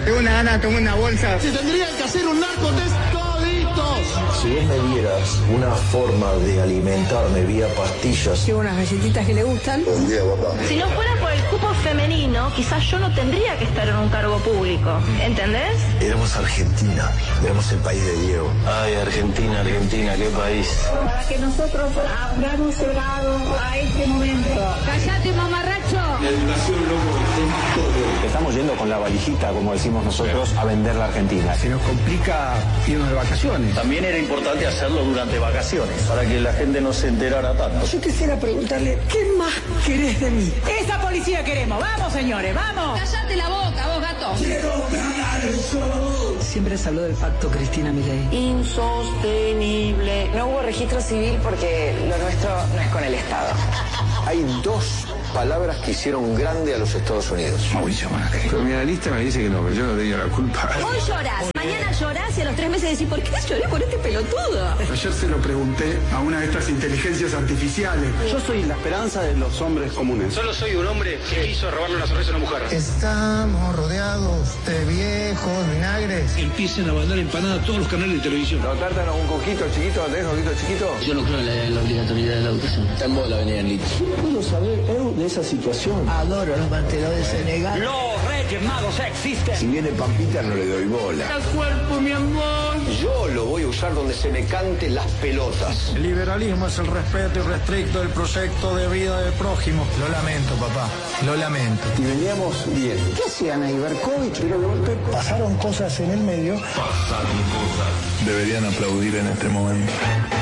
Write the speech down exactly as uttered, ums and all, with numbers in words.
Tengo una gana de tomar una bolsa. Se tendrían que hacer un narcotest toditos. Si vos me dieras una forma de alimentarme vía pastillas. Llevo unas galletitas que le gustan. Buen día, papá. Si no fuera por el cupo femenino, quizás yo no tendría que estar en un cargo público. ¿Entendés? Éramos Argentina, éramos el país de Diego. Ay, Argentina, Argentina, qué país. Para que nosotros hayamos llegado a este momento. ¡Cállate, mamarracho! La educación, loco, es todo. Estamos yendo con la valijita, como decimos nosotros, a vender la Argentina. Se nos complica irnos de vacaciones. También era importante hacerlo durante vacaciones, para que la gente no se enterara tanto. Yo quisiera preguntarle, ¿qué más querés de mí? ¡Esa policía queremos! ¡Vamos, señores, vamos! ¡Cállate la boca, vos, gato! Quiero ganar el sol. Siempre se habló del pacto Cristina Milei. Insostenible. No hubo registro civil porque lo nuestro no es con el Estado. Hay dos palabras que hicieron grande a los Estados Unidos. Mauricio Macri. Pero mi analista me dice que no, que yo no tenía la culpa. Hoy llorás, mañana llorás y a los tres meses decís, ¿por qué lloré por este pelotudo? Ayer se lo pregunté a una de estas inteligencias artificiales. Yo soy la esperanza de los hombres comunes. Solo soy un hombre que quiso robarle una sonrisa a una mujer. Estamos rodeados de viejos vinagres. Empiecen a mandar empanadas a todos los canales de televisión. ¿No tratan a un coquito chiquito? ¿Tenés coquito chiquito? Yo no creo en la, en la obligatoriedad de la educación. Está en bola venir en litro. ¿Puedo saber eu, de esa situación? Adoro los manteros de Senegal. ¡Los Reyes Magos existen! Si viene Pampita no le doy bola. ¡El cuerpo, mi amor! Yo lo voy a usar donde se me cante las pelotas. El liberalismo es el respeto irrestricto del proyecto de vida del prójimo. Lo lamento, papá. Lo lamento. Y veníamos bien. ¿Qué hacían ahí, Berkovich? Pero de golpe Pasaron cosas en el medio. Pasaron cosas. Deberían aplaudir en este momento.